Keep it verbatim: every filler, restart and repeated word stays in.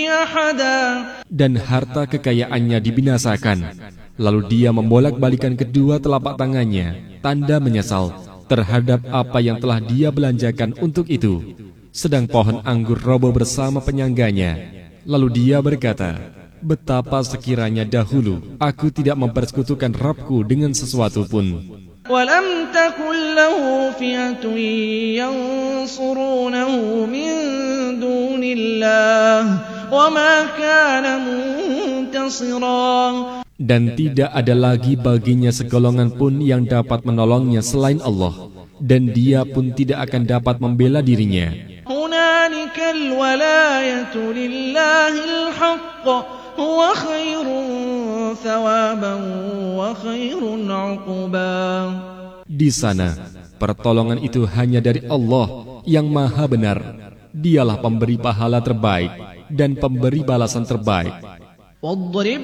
أحدا. Dan harta kekayaannya dibinasakan. Lalu dia membolak-balikan kedua telapak tangannya, tanda menyesal terhadap apa yang telah dia belanjakan untuk itu. Sedang pohon anggur roboh bersama penyangganya. Lalu dia berkata, betapa sekiranya dahulu aku tidak mempersekutukan Rabbku dengan sesuatu pun. وَلَمْ تَكُنْ لَهُ فِئَةٌ يَنْصُرُونَهُ مِنْ دُونِ اللَّهِ وَمَا كَانَ مُنْتَصِرًا. Dan tidak ada lagi baginya segolongan pun yang dapat menolongnya selain Allah, dan dia pun tidak akan dapat membela dirinya. هُنَالِكَ الْوَلَايَةُ لِلَّهِ الْحَقِّ هُوَ خَيْرٌ ثَوَابًا وَخَيْرٌ عُقْبًا. Di sana, pertolongan itu hanya dari Allah yang Maha Benar. Dialah pemberi pahala terbaik dan pemberi balasan terbaik. وَاضْرِبْ